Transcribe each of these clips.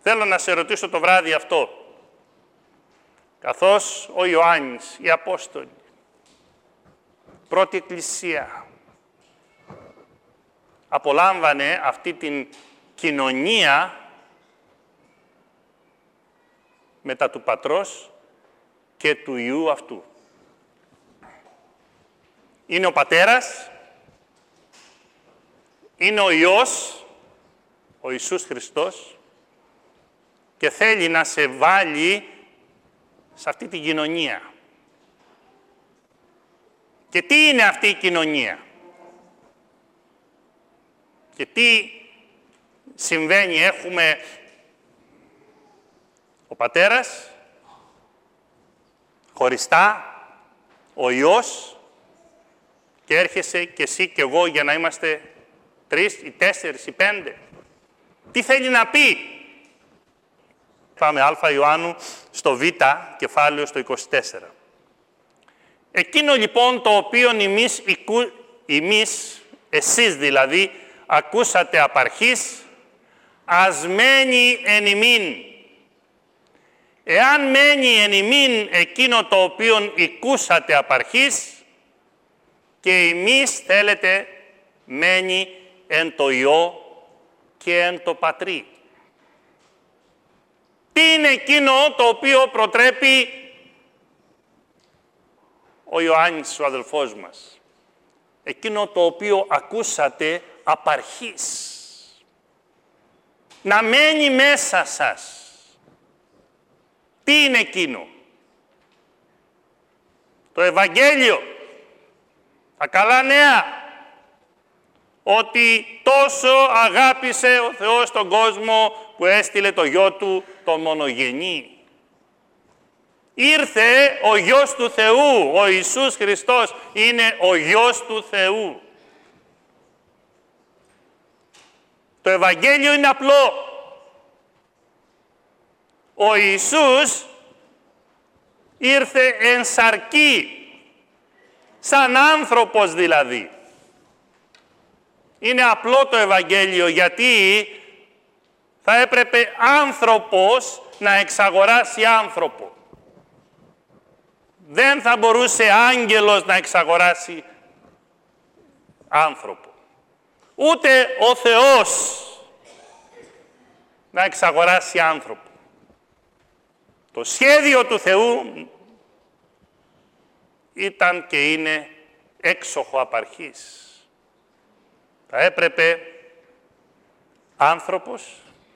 Θέλω να σε ρωτήσω το βράδυ αυτό. Καθώς ο Ιωάννης, οι Απόστολοι, πρώτη Εκκλησία, απολάμβανε αυτή την κοινωνία μετά του Πατρός και του Υιού αυτού. Είναι ο Πατέρας, είναι ο Υιός, ο Ιησούς Χριστός, και θέλει να σε βάλει σε αυτή τη κοινωνία. Και τι είναι αυτή η κοινωνία? Και τι συμβαίνει? Έχουμε ο Πατέρας, χωριστά, ο Υιός, και έρχεσαι και εσύ και εγώ για να είμαστε 3 ή 4 ή 5. Τι θέλει να πει? Πάμε Α Ιωάννου στο Β κεφάλαιο στο 24. Εκείνο λοιπόν το οποίο εσείς δηλαδή, ακούσατε απ' αρχής, ας μένει εν ημίν. Εάν μένει εν ημίν εκείνο το οποίο ακούσατε απ' αρχής, και εμείς θέλετε μένει εν το Υιό και εν το Πατρί. Τι είναι εκείνο το οποίο προτρέπει ο Ιωάννης, ο αδελφός μας? Εκείνο το οποίο ακούσατε απ' αρχής. Να μένει μέσα σας. Τι είναι εκείνο? Το Ευαγγέλιο. Τα καλά νέα. Ότι τόσο αγάπησε ο Θεός τον κόσμο που έστειλε το Γιο Του, τον μονογενή. Ήρθε ο Γιος του Θεού, ο Ιησούς Χριστός είναι ο Γιος του Θεού. Το Ευαγγέλιο είναι απλό. Ο Ιησούς ήρθε εν σαρκή, σαν άνθρωπος δηλαδή. Είναι απλό το Ευαγγέλιο, γιατί θα έπρεπε άνθρωπος να εξαγοράσει άνθρωπο. Δεν θα μπορούσε άγγελος να εξαγοράσει άνθρωπο. Ούτε ο Θεός να εξαγοράσει άνθρωπο. Το σχέδιο του Θεού ήταν και είναι έξοχο απ' αρχής. Θα έπρεπε άνθρωπος,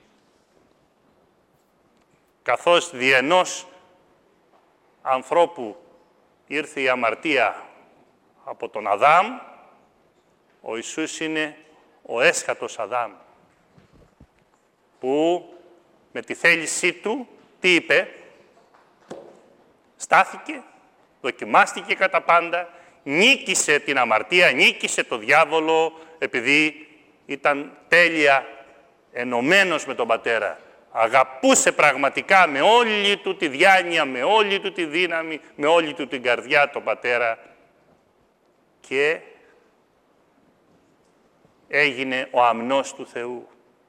καθώς δι' ενός ανθρώπου ήρθε η αμαρτία από τον Αδάμ, ο Ιησούς είναι ο έσχατος Αδάμ, που με τη θέλησή του, τι είπε? Στάθηκε, δοκιμάστηκε κατά πάντα, νίκησε την αμαρτία, νίκησε το διάβολο, επειδή ήταν τέλεια ενωμένος με τον Πατέρα. Αγαπούσε πραγματικά με όλη του τη διάνοια, με όλη του τη δύναμη, με όλη του την καρδιά τον Πατέρα, και έγινε ο αμνός του Θεού.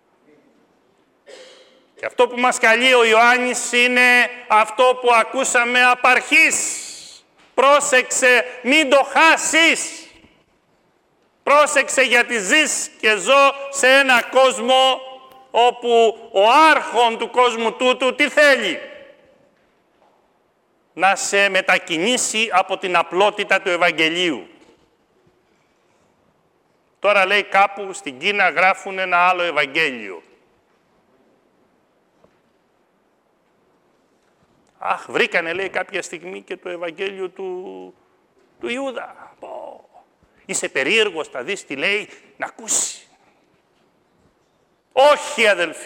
Και αυτό που μας καλεί ο Ιωάννης είναι αυτό που ακούσαμε απ' αρχής. Πρόσεξε, μην το χάσεις. Πρόσεξε, γιατί ζεις και ζω σε ένα κόσμο όπου ο άρχον του κόσμου τούτου τι θέλει? Να σε μετακινήσει από την απλότητα του Ευαγγελίου. Τώρα λέει κάπου στην Κίνα γράφουν ένα άλλο Ευαγγέλιο. Αχ, βρήκανε, λέει, κάποια στιγμή και το Ευαγγέλιο του Ιούδα. Είσαι περίεργος, θα δεις τι λέει, να ακούσει. Όχι, αδελφοί.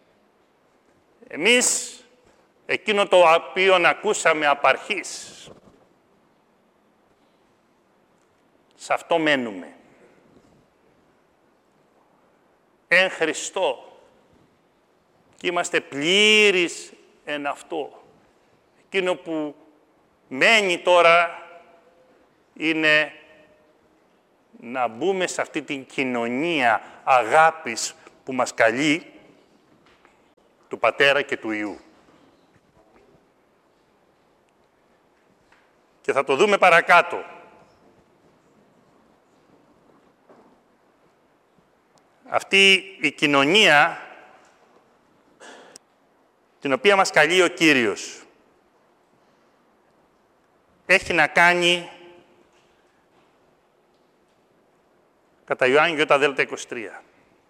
Εμείς, εκείνο το οποίο ακούσαμε απ' αρχής, σε αυτό μένουμε. Εν Χριστώ. Και είμαστε πλήρεις εν αυτό. Εκείνο που μένει τώρα είναι να μπούμε σε αυτή την κοινωνία αγάπης που μας καλεί του Πατέρα και του Υιού. Και θα το δούμε παρακάτω. Αυτή η κοινωνία την οποία μας καλεί ο Κύριος έχει να κάνει κατά Ιωάννη Δέλτα 23.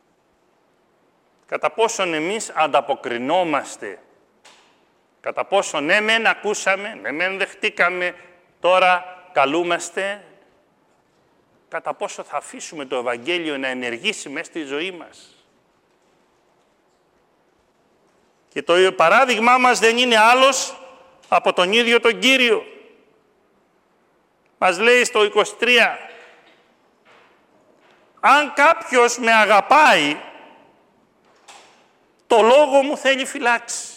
Κατά πόσον εμείς ανταποκρινόμαστε, κατά πόσον ναι μεν ακούσαμε, ναι μεν δεχτήκαμε, τώρα καλούμαστε, κατά πόσο θα αφήσουμε το Ευαγγέλιο να ενεργήσει μέσα στη ζωή μας. Και το παράδειγμά μας δεν είναι άλλος από τον ίδιο τον Κύριο. Μας λέει στο 23, αν κάποιος με αγαπάει, το λόγο μου θέλει φυλάξει.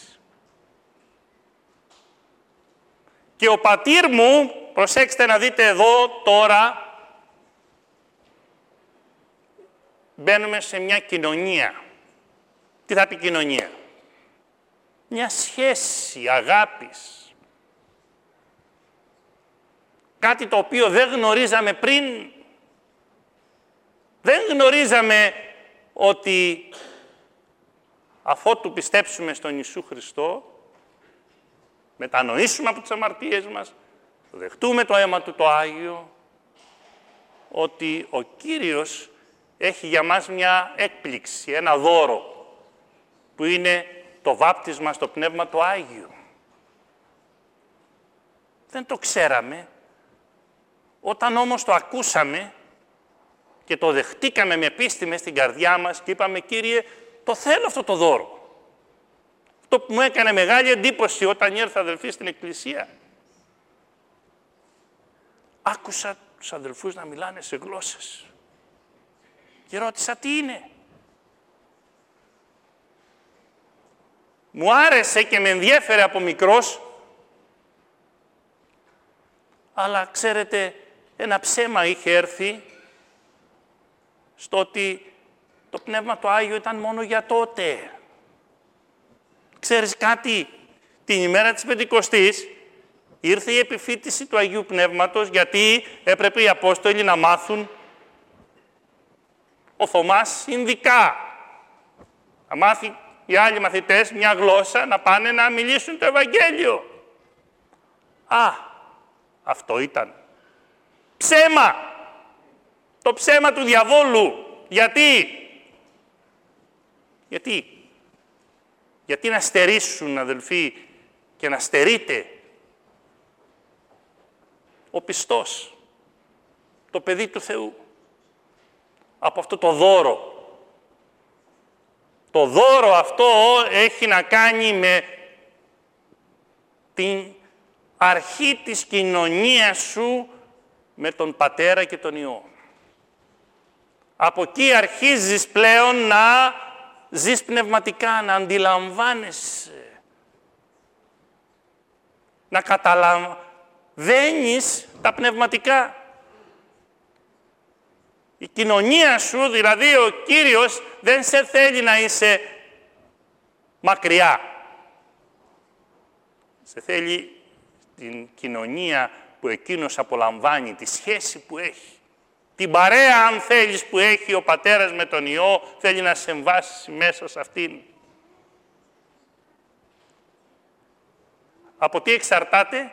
Και ο πατήρ μου, προσέξτε να δείτε εδώ τώρα, μπαίνουμε σε μια κοινωνία. Τι θα πει κοινωνία? Μια σχέση αγάπης. Κάτι το οποίο δεν γνωρίζαμε πριν. Δεν γνωρίζαμε ότι αφότου πιστέψουμε στον Ιησού Χριστό, μετανοήσουμε από τις αμαρτίες μας, δεχτούμε το αίμα Του το Άγιο, ότι ο Κύριος έχει για μας μια έκπληξη, ένα δώρο, που είναι το βάπτισμα στο Πνεύμα το Άγιο. Δεν το ξέραμε. Όταν όμως το ακούσαμε και το δεχτήκαμε με πίστη μες στην καρδιά μας και είπαμε, Κύριε, το θέλω αυτό το δώρο. Αυτό που μου έκανε μεγάλη εντύπωση όταν ήρθα, αδελφοί, στην Εκκλησία. Άκουσα τους αδελφούς να μιλάνε σε γλώσσες. Και ρώτησα τι είναι. Μου άρεσε και με ενδιέφερε από μικρός, αλλά ξέρετε, ένα ψέμα είχε έρθει στο ότι το Πνεύμα το Άγιο ήταν μόνο για τότε. Ξέρεις κάτι, την ημέρα της Πεντηκοστής ήρθε η επιφύτηση του Αγίου Πνεύματος, γιατί έπρεπε οι Απόστολοι να μάθουν ο Θωμάς Ινδικά. Να μάθει οι άλλοι μαθητές μια γλώσσα, να πάνε να μιλήσουν το Ευαγγέλιο. Αυτό ήταν ψέμα. Το ψέμα του διαβόλου. Γιατί να στερήσουν, αδελφοί, και να στερείται ο πιστός, το παιδί του Θεού, από αυτό το δώρο. Το δώρο αυτό έχει να κάνει με την αρχή της κοινωνίας σου με τον Πατέρα και τον Υιό. Από εκεί αρχίζεις πλέον να ζεις πνευματικά, να αντιλαμβάνεσαι, να καταλαβαίνεις τα πνευματικά. Η κοινωνία σου, δηλαδή ο Κύριος, δεν σε θέλει να είσαι μακριά. Σε θέλει την κοινωνία που εκείνος απολαμβάνει, τη σχέση που έχει. Την παρέα, αν θέλεις, που έχει ο Πατέρας με τον Υιό, θέλει να σε εμβάσει μέσα σε αυτήν. Από τι εξαρτάται?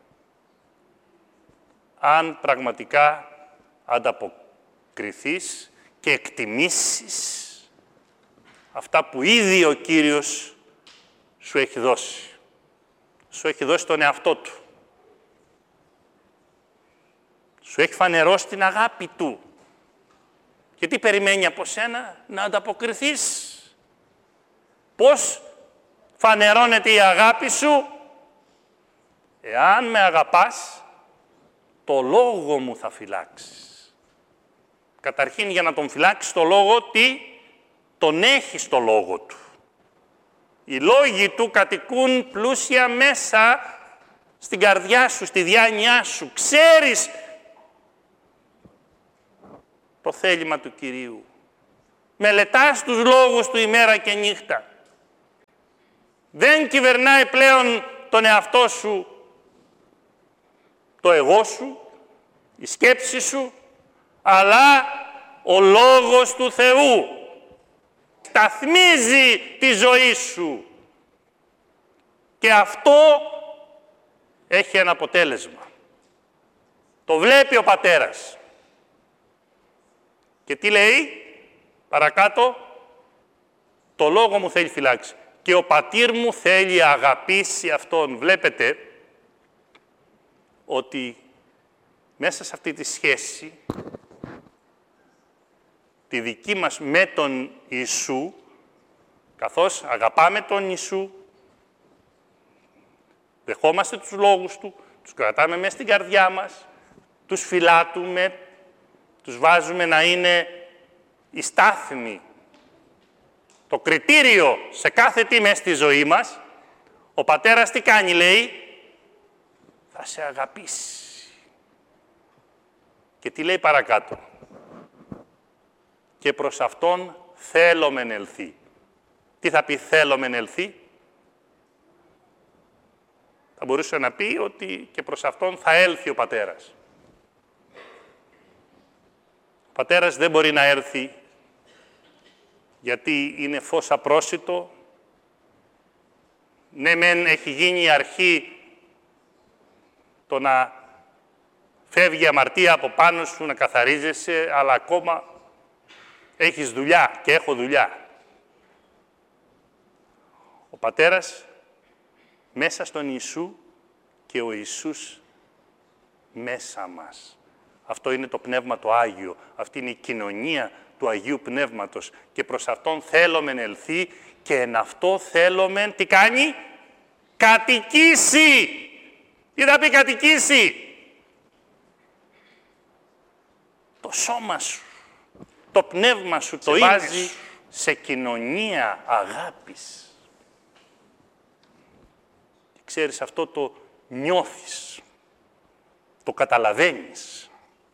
Αν πραγματικά ανταποκριθείς και εκτιμήσεις αυτά που ήδη ο Κύριος σου έχει δώσει. Σου έχει δώσει τον εαυτό Του. Σου έχει φανερώσει την αγάπη Του. Και τι περιμένει από σένα? Να ανταποκριθείς. Πώς φανερώνεται η αγάπη σου? Εάν με αγαπάς, το λόγο μου θα φυλάξεις. Καταρχήν, για να τον φυλάξεις το λόγο, τον έχεις το λόγο Του. Οι λόγοι Του κατοικούν πλούσια μέσα στην καρδιά σου, στη διάνοιά σου. Ξέρεις το θέλημα του Κυρίου. Μελετάς τους λόγους Του ημέρα και νύχτα. Δεν κυβερνάει πλέον τον εαυτό σου, το εγώ σου, η σκέψη σου, αλλά ο Λόγος του Θεού σταθμίζει τη ζωή σου. Και αυτό έχει ένα αποτέλεσμα. Το βλέπει ο Πατέρας. Και τι λέει παρακάτω? Το Λόγο μου θέλει φυλάξει. Και ο Πατήρ μου θέλει αγαπήσει Αυτόν. Βλέπετε ότι μέσα σε αυτή τη σχέση, τη δική μας με τον Ιησού, καθώς αγαπάμε τον Ιησού, δεχόμαστε τους λόγους Του, τους κρατάμε μέσα στην καρδιά μας, τους φυλάτουμε, τους βάζουμε να είναι η στάθμη, το κριτήριο σε κάθε τι μέσα στη ζωή μας, ο Πατέρας τι κάνει, λέει? Θα σε αγαπήσει. Και τι λέει παρακάτω? Και προς Αυτόν θέλομεν ελθεί. Τι θα πει θέλομεν ελθεί? Θα μπορούσε να πει ότι και προς Αυτόν θα έλθει ο Πατέρας. Ο Πατέρας δεν μπορεί να έρθει γιατί είναι φως απρόσιτο. Ναι, μεν έχει γίνει η αρχή το να φεύγει η αμαρτία από πάνω σου, να καθαρίζεσαι, αλλά ακόμα έχεις δουλειά και έχω δουλειά. Ο Πατέρας μέσα στον Ιησού και ο Ιησούς μέσα μας. Αυτό είναι το Πνεύμα το Άγιο. Αυτή είναι η κοινωνία του Αγίου Πνεύματος. Και προς Αυτόν θέλομεν ελθεί και εν αυτό θέλομεν, τι κάνει? Κατοικήσει. Τι θα πει κατοικήσει? Το σώμα σου, το πνεύμα σου το βάζει σε κοινωνία αγάπης. Και ξέρεις, αυτό το νιώθεις, το καταλαβαίνεις.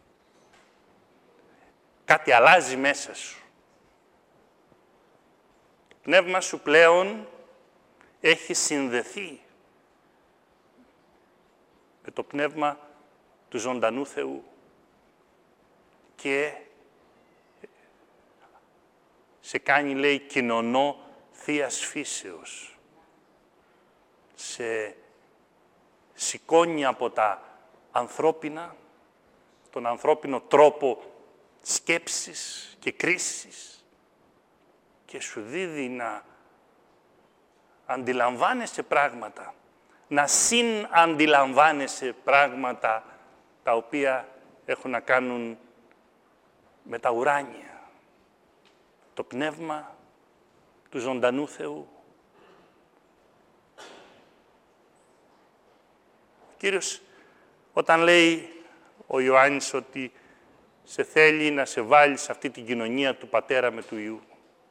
Κάτι αλλάζει μέσα σου. Το πνεύμα σου πλέον έχει συνδεθεί με το πνεύμα του ζωντανού Θεού. Και σε κάνει, λέει, κοινωνό Θείας φύσεως. Σε σηκώνει από τα ανθρώπινα, τον ανθρώπινο τρόπο σκέψης και κρίσης και σου δίδει να αντιλαμβάνεσαι πράγματα, να συναντιλαμβάνεσαι πράγματα τα οποία έχουν να κάνουν με τα ουράνια, το πνεύμα του ζωντανού Θεού. Ο Κύριος, όταν λέει ο Ιωάννης ότι σε θέλει να σε βάλει σε αυτή την κοινωνία του Πατέρα με του Υιού,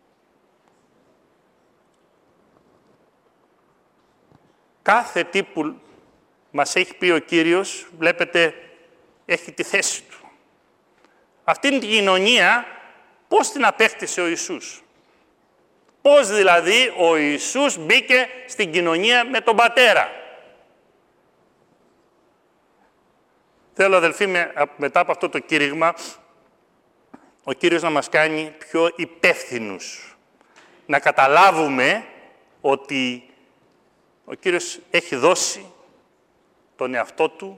κάθε τι που μας έχει πει ο Κύριος, βλέπετε, έχει τη θέση του. Αυτήν την κοινωνία, πώς την απέκτησε ο Ιησούς? Πώς δηλαδή ο Ιησούς μπήκε στην κοινωνία με τον Πατέρα? Θέλω, αδελφοί, μετά από αυτό το κήρυγμα, ο Κύριος να μας κάνει πιο υπεύθυνους. Να καταλάβουμε ότι ο Κύριος έχει δώσει τον εαυτό Του,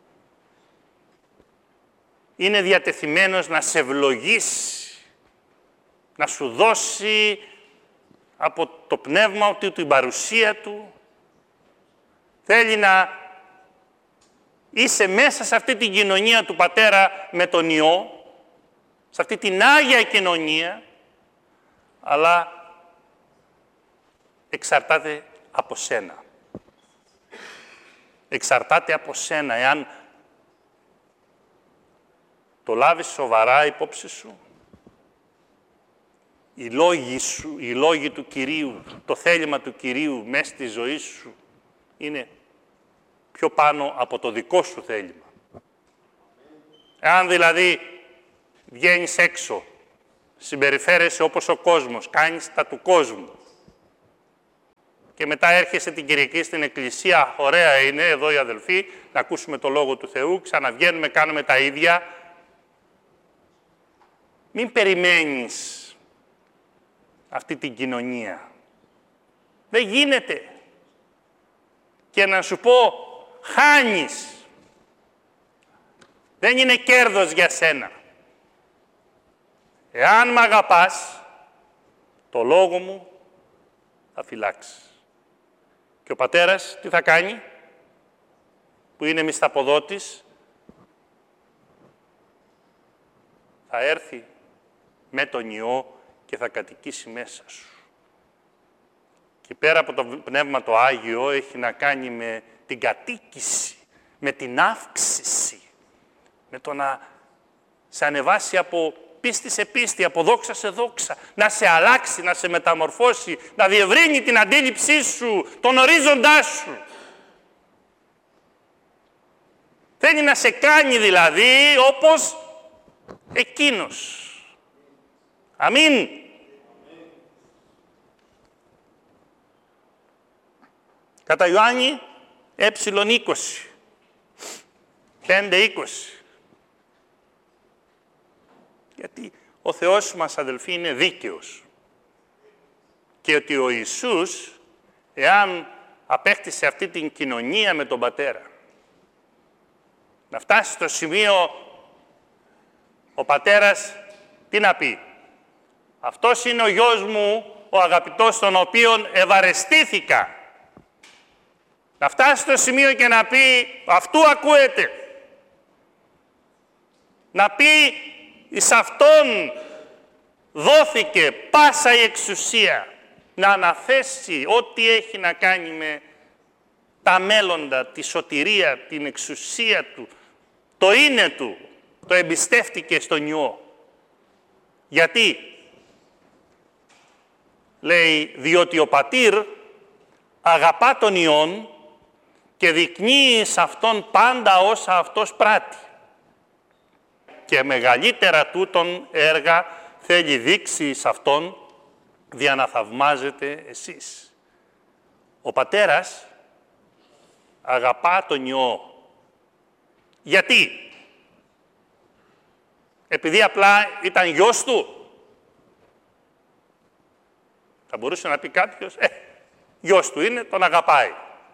είναι διατεθειμένος να σε ευλογήσει, να σου δώσει από το πνεύμα του, την παρουσία Του. Θέλει να είσαι μέσα σε αυτή την κοινωνία του Πατέρα με τον Υιό, σε αυτή την Άγια κοινωνία, αλλά εξαρτάται από σένα. Εξαρτάται από σένα, εάν το λάβεις σοβαρά υπόψη σου, οι λόγοι σου, οι λόγοι του Κυρίου, το θέλημα του Κυρίου μέσα στη ζωή σου είναι πιο πάνω από το δικό σου θέλημα. Εάν δηλαδή βγαίνεις έξω, συμπεριφέρεσαι όπως ο κόσμος, κάνεις τα του κόσμου και μετά έρχεσαι την Κυριακή στην εκκλησία, ωραία είναι, εδώ οι αδελφοί, να ακούσουμε το Λόγο του Θεού, ξαναβγαίνουμε, κάνουμε τα ίδια. Μην περιμένεις αυτή την κοινωνία. Δεν γίνεται. Και να σου πω, χάνεις. Δεν είναι κέρδος για σένα. Εάν μ' αγαπάς, το Λόγο μου θα φυλάξεις. Και ο πατέρας τι θα κάνει, που είναι μισθαποδότης, θα έρθει με τον Υιό και θα κατοικήσει μέσα σου. Και πέρα από το Πνεύμα το Άγιο έχει να κάνει με την κατοίκηση, με την αύξηση, με το να σε ανεβάσει από πίστη σε πίστη, από δόξα σε δόξα, να σε αλλάξει, να σε μεταμορφώσει, να διευρύνει την αντίληψή σου, τον ορίζοντά σου. Θέλει να σε κάνει δηλαδή όπως εκείνος. Αμήν. Κατά Ιωάννη, ε20, 5-20. Γιατί ο Θεός μας, αδελφοί, είναι δίκαιος. Και ότι ο Ιησούς, εάν απέκτησε αυτή την κοινωνία με τον Πατέρα, να φτάσει στο σημείο ο Πατέρας, τι να πει, αυτός είναι ο γιος μου, ο αγαπητός, τον οποίον ευαρεστήθηκα. Να φτάσει στο σημείο και να πει, αυτού ακούετε. Να πει, εις αυτόν δόθηκε πάσα η εξουσία. Να αναθέσει ό,τι έχει να κάνει με τα μέλλοντα, τη σωτηρία, την εξουσία του, το είναι του, το εμπιστεύτηκε στον Υιό. Γιατί, λέει, διότι ο Πατήρ αγαπά τον Υιόν και δεικνύει σε Αυτόν πάντα όσα Αυτός πράττει. Και μεγαλύτερα τούτον έργα θέλει δείξει σε Αυτόν, δια να θαυμάζετε εσείς. Ο Πατέρας αγαπά τον Υιό. Γιατί? Επειδή απλά ήταν γιος του. Θα μπορούσε να πει κάποιος, γιος του είναι, τον αγαπάει.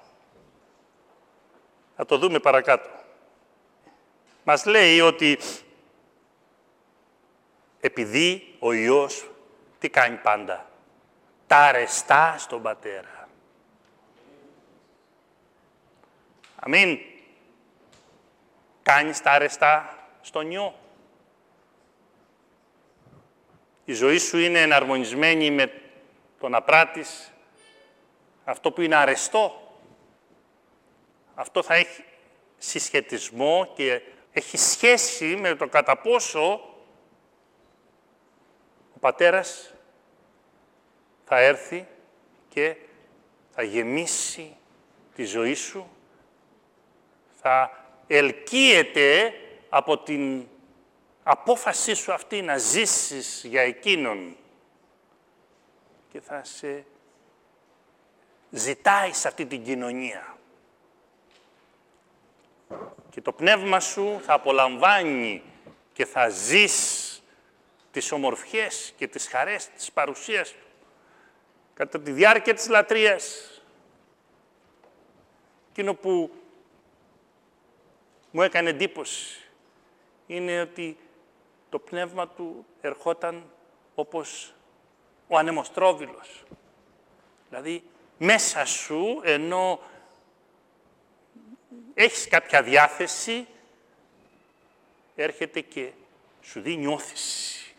Θα το δούμε παρακάτω. Μας λέει ότι επειδή ο Υιός τι κάνει πάντα, τα αρεστά στον Πατέρα. Αμήν. Κάνεις τα αρεστά στον Υιό. Η ζωή σου είναι εναρμονισμένη με το να πράττεις αυτό που είναι αρεστό. Αυτό θα έχει συσχετισμό και έχει σχέση με το κατά πόσο ο Πατέρας θα έρθει και θα γεμίσει τη ζωή σου, θα ελκύεται από την απόφασή σου αυτή να ζήσεις για Εκείνον και θα σε ζητάει σε αυτή την κοινωνία. Και το πνεύμα σου θα απολαμβάνει και θα ζεις τις ομορφιές και τις χαρές της παρουσίας του κατά τη διάρκεια της λατρείας. Εκείνο που μου έκανε εντύπωση είναι ότι το πνεύμα του ερχόταν όπως ο ανεμοστρόβιλος. Δηλαδή, μέσα σου, ενώ έχεις κάποια διάθεση, έρχεται και σου δίνει όθηση.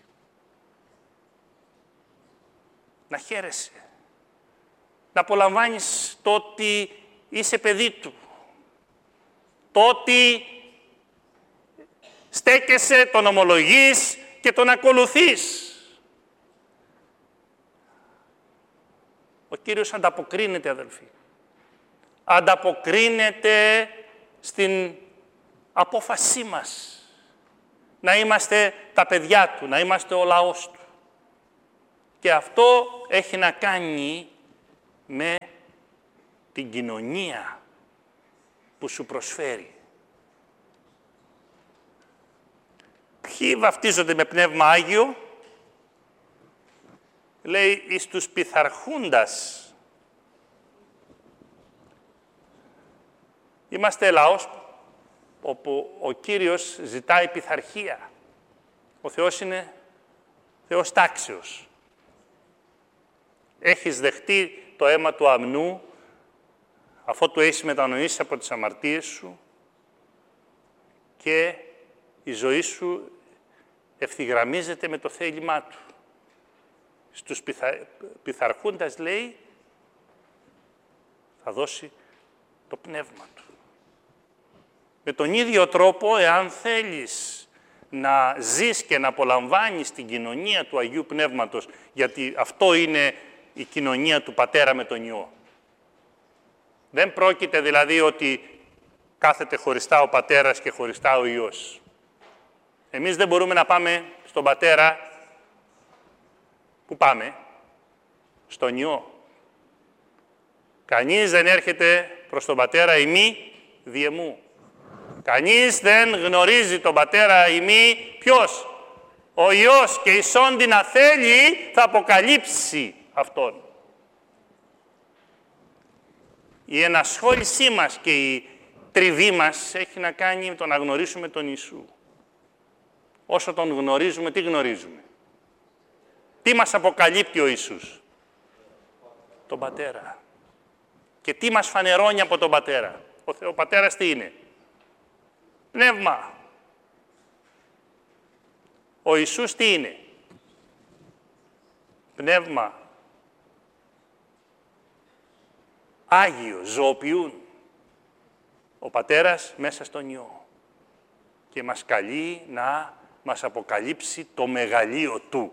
Να χαίρεσαι. Να απολαμβάνεις το ότι είσαι παιδί του. Το ότι στέκεσαι, τον ομολογείς και τον ακολουθείς. Ο Κύριος ανταποκρίνεται, αδελφοί. Ανταποκρίνεται στην απόφασή μας. Να είμαστε τα παιδιά του, να είμαστε ο λαός του. Και αυτό έχει να κάνει με την κοινωνία που σου προσφέρει. Ποιοι βαφτίζονται με Πνεύμα Άγιο? Λέει, εις τους πειθαρχούντας. Είμαστε λαός όπου ο Κύριος ζητάει πειθαρχία. Ο Θεός είναι Θεός τάξεως. Έχεις δεχτεί το αίμα του αμνού, αφού του έχεις μετανοήσει από τις αμαρτίες σου και η ζωή σου ευθυγραμμίζεται με το θέλημά του. Στους πειθαρχούντας, λέει, θα δώσει το πνεύμα του. Με τον ίδιο τρόπο, εάν θέλεις να ζεις και να απολαμβάνεις την κοινωνία του Αγίου Πνεύματος, γιατί αυτό είναι η κοινωνία του Πατέρα με τον Υιό. Δεν πρόκειται δηλαδή ότι κάθεται χωριστά ο Πατέρας και χωριστά ο Υιός. Εμείς δεν μπορούμε να πάμε στον Πατέρα. Πού πάμε? Στον Υιό. Κανείς δεν έρχεται προς τον Πατέρα ημί διεμού. Κανείς δεν γνωρίζει τον Πατέρα ημί ποιος? Ο Υιός, και εισόν την θέλει θα αποκαλύψει Αυτόν. Η ενασχόλησή μας και η τριβή μας έχει να κάνει με το να γνωρίσουμε τον Ιησού. Όσο τον γνωρίζουμε, τι γνωρίζουμε? Τι μας αποκαλύπτει ο Ιησούς? Τον Πατέρα. Και τι μας φανερώνει από τον Πατέρα? Ο Πατέρας τι είναι? Πνεύμα. Ο Ιησούς τι είναι? Πνεύμα. Άγιο, ζωοποιούν. Ο Πατέρας μέσα στον Υιό. Και μας καλεί να μας αποκαλύψει το μεγαλείο Του.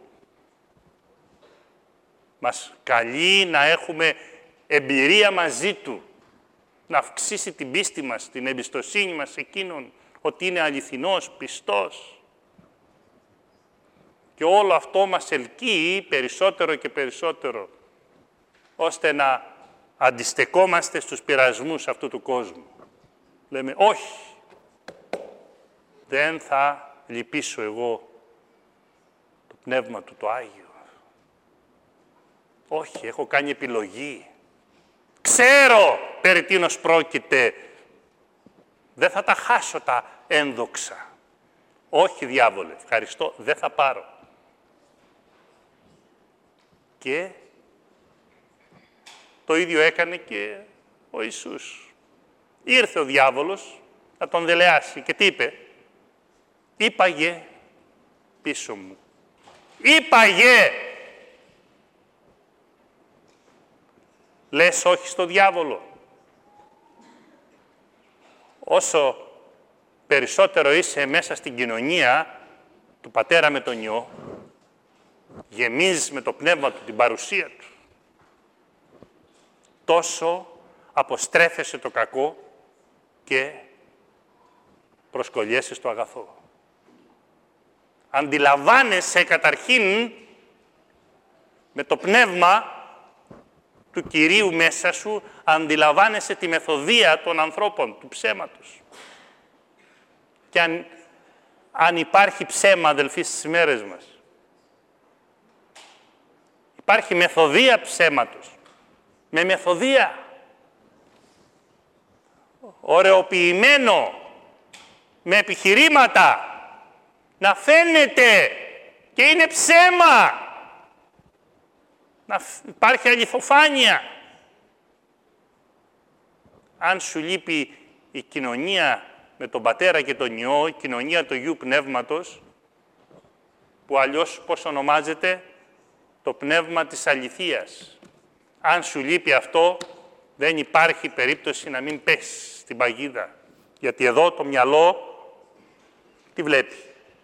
Μας καλεί να έχουμε εμπειρία μαζί Του. Να αυξήσει την πίστη μας, την εμπιστοσύνη μας σε Εκείνον, ότι είναι αληθινός, πιστός. Και όλο αυτό μας ελκύει περισσότερο και περισσότερο, ώστε να αντιστεκόμαστε στους πειρασμούς αυτού του κόσμου. Λέμε, όχι, δεν θα λυπήσω εγώ το Πνεύμα Του, το Άγιο. Όχι, έχω κάνει επιλογή. Ξέρω περί τίνος πρόκειται. Δεν θα τα χάσω τα ένδοξα. Όχι, διάβολε, ευχαριστώ, δεν θα πάρω. Και το ίδιο έκανε και ο Ιησούς. Ήρθε ο διάβολος να τον δελεάσει και τι είπε? Είπαγε πίσω μου. Είπαγε! Λες όχι στο διάβολο. Όσο περισσότερο είσαι μέσα στην κοινωνία του Πατέρα με τον Υιό, γεμίζεις με το Πνεύμα Του, την παρουσία Του, τόσο αποστρέφεσαι το κακό και προσκολιέσαι στο αγαθό. Αντιλαμβάνεσαι καταρχήν με το Πνεύμα του Κυρίου μέσα σου, αντιλαμβάνεσαι τη μεθοδεία των ανθρώπων, του ψέματος. Και αν υπάρχει ψέμα, αδελφοί, στις μέρες μας, υπάρχει μεθοδεία ψέματος. Με μεθοδεία. Ωρεοποιημένο. Με επιχειρήματα. Να φαίνεται και είναι ψέμα. Να υπάρχει αληθοφάνεια. Αν σου λείπει η κοινωνία με τον Πατέρα και τον Υιό, η κοινωνία του Αγίου Πνεύματος, που αλλιώς πώς ονομάζεται? Το πνεύμα της αληθείας. Αν σου λείπει αυτό, δεν υπάρχει περίπτωση να μην πέσει στην παγίδα. Γιατί εδώ το μυαλό τι βλέπει?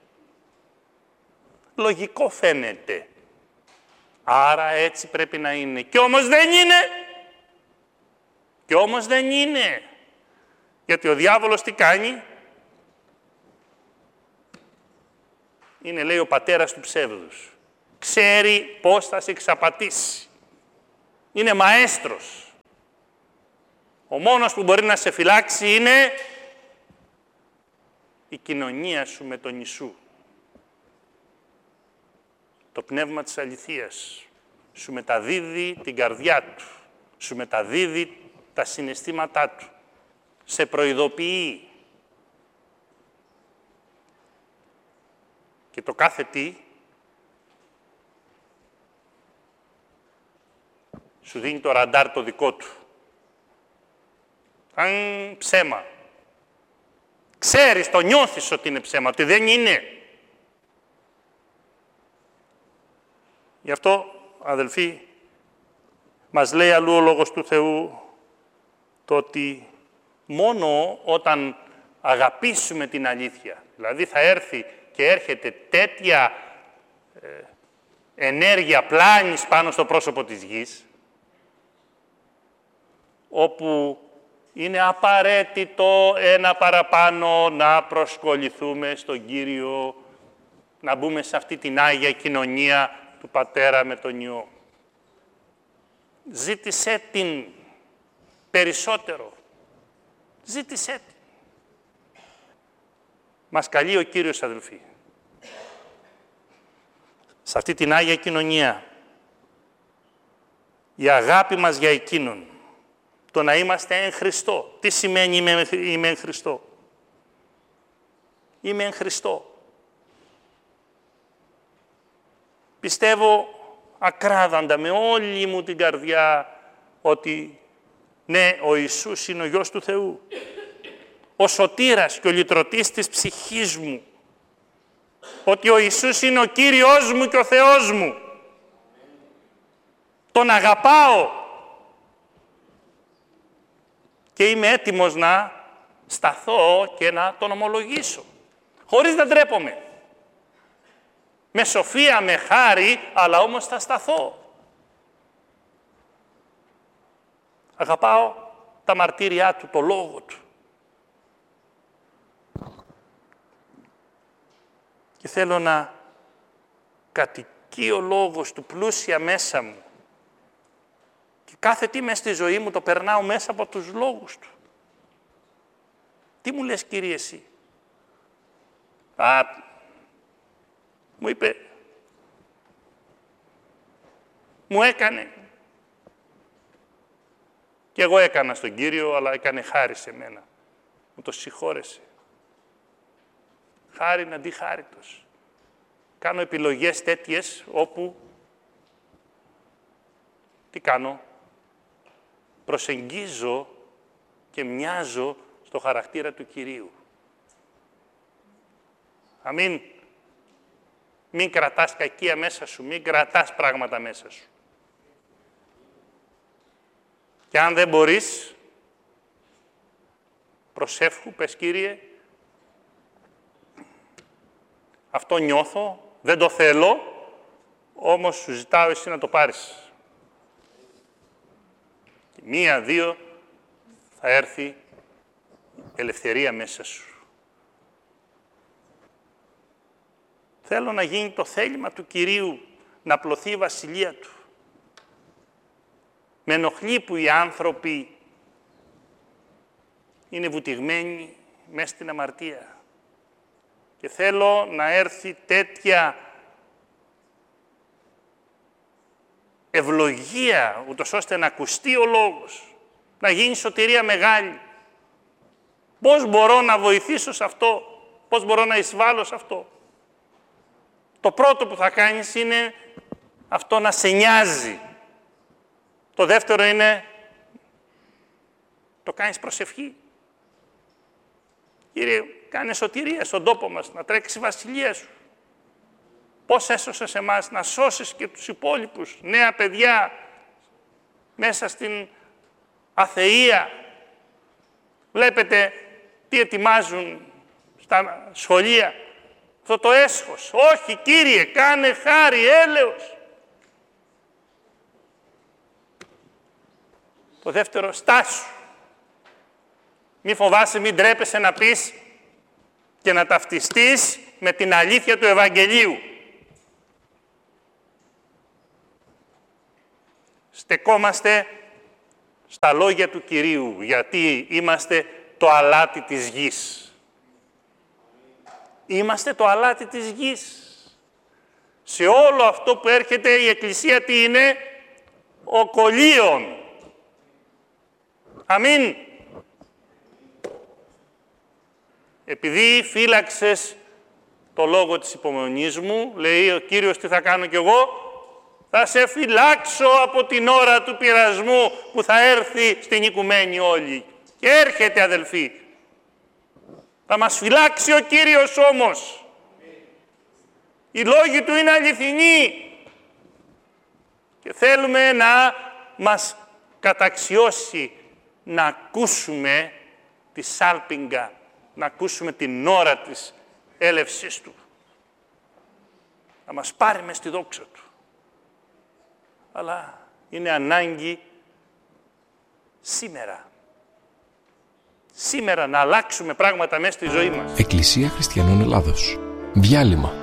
Λογικό φαίνεται. Άρα έτσι πρέπει να είναι. Κι όμως δεν είναι. Κι όμως δεν είναι. Γιατί ο διάβολος τι κάνει? Είναι, λέει, ο πατέρας του ψεύδους. Ξέρει πώς θα σε εξαπατήσει. Είναι μαέστρος. Ο μόνος που μπορεί να σε φυλάξει είναι η κοινωνία σου με τον Ιησού. Το πνεύμα της αληθείας σου μεταδίδει την καρδιά του, σου μεταδίδει τα συναισθήματά του, σε προειδοποιεί. Και το κάθε τι σου δίνει το ραντάρ το δικό του. Αν ψέμα, ξέρεις, το νιώθεις ότι είναι ψέμα, ότι δεν είναι. Γι' αυτό, αδελφοί, μας λέει αλλού ο Λόγος του Θεού το ότι μόνο όταν αγαπήσουμε την αλήθεια, δηλαδή θα έρθει και έρχεται τέτοια ενέργεια πλάνης πάνω στο πρόσωπο της γης, όπου είναι απαραίτητο ένα παραπάνω να προσκοληθούμε στον Κύριο, να μπούμε σε αυτή την Άγια κοινωνία του Πατέρα με τον Υιό. Ζήτησέ την περισσότερο. Ζήτησέ την. Μας καλεί ο Κύριος, αδελφοί, σε αυτή την Άγια κοινωνία, η αγάπη μας για Εκείνον, το να είμαστε εν Χριστώ. Τι σημαίνει είμαι εν Χριστώ? Είμαι εν Χριστώ. Πιστεύω ακράδαντα με όλη μου την καρδιά ότι ναι, ο Ιησούς είναι ο Υιός του Θεού. Ο σωτήρας και ο λυτρωτής της ψυχής μου. Ότι ο Ιησούς είναι ο Κύριος μου και ο Θεός μου. Τον αγαπάω. Και είμαι έτοιμος να σταθώ και να τον ομολογήσω. Χωρίς να ντρέπομαι. Με σοφία, με χάρη, αλλά όμως θα σταθώ. Αγαπάω τα μαρτύρια του, το λόγο του. Και θέλω να κατοικεί ο λόγος του πλούσια μέσα μου. Και κάθε τι μες στη ζωή μου το περνάω μέσα από τους λόγους του. Τι μου λες, Κύριε, εσύ? Μου είπε, μου έκανε. Και εγώ έκανα στον Κύριο, αλλά έκανε χάρη σε μένα. Μου το συγχώρεσε. Χάριν αντί χάριτος. Κάνω επιλογές τέτοιες όπου τι κάνω? Προσεγγίζω και μοιάζω στο χαρακτήρα του Κυρίου. Αμήν. Μην κρατάς κακία μέσα σου, μην κρατάς πράγματα μέσα σου. Και αν δεν μπορείς, προσεύχου, πες, Κύριε, αυτό νιώθω, δεν το θέλω, όμως σου ζητάω εσύ να το πάρεις. Και 1-2 θα έρθει ελευθερία μέσα σου. Θέλω να γίνει το θέλημα του Κυρίου, να πλωθεί η βασιλεία Του. Με ενοχλεί που οι άνθρωποι είναι βουτυγμένοι μέσα στην αμαρτία. Και θέλω να έρθει τέτοια ευλογία, ούτως ώστε να ακουστεί ο λόγος, να γίνει σωτηρία μεγάλη. Πώς μπορώ να βοηθήσω σε αυτό, πώς μπορώ να εισβάλλω σε αυτό? Το πρώτο που θα κάνεις είναι αυτό, να σε νοιάζει. Το δεύτερο είναι, το κάνεις προσευχή. Κύριε, κάνε σωτηρία στον τόπο μας, να τρέξει η βασιλεία Σου. Πώς έσωσες εμάς, να σώσεις και τους υπόλοιπους, νέα παιδιά, μέσα στην αθεία. Βλέπετε τι ετοιμάζουν στα σχολεία. Αυτό το έσχος. Όχι, Κύριε, κάνε χάρη, έλεος. Το δεύτερο, στάσου. Μη φοβάσαι, μην ντρέπεσαι να πεις και να ταυτιστείς με την αλήθεια του Ευαγγελίου. Στεκόμαστε στα λόγια του Κυρίου, γιατί είμαστε το αλάτι της γης. Είμαστε το αλάτι της γης. Σε όλο αυτό που έρχεται η Εκκλησία τι είναι? Ο κολλίον. Αμήν. Επειδή φύλαξες το λόγο της υπομονής μου, λέει ο Κύριος, τι θα κάνω κι εγώ? Θα σε φυλάξω από την ώρα του πειρασμού που θα έρθει στην οικουμένη όλη. Και έρχεται, αδελφοί. Θα μας φυλάξει ο Κύριος όμως. Οι λόγοι Του είναι αληθινοί. Και θέλουμε να μας καταξιώσει να ακούσουμε τη σάλπιγγα, να ακούσουμε την ώρα της έλευσης Του. Να μας πάρει μες στη δόξα Του. Αλλά είναι ανάγκη σήμερα να αλλάξουμε πράγματα μέσα στη ζωή μας. Εκκλησία Χριστιανών Ελλάδος. Διάλειμμα.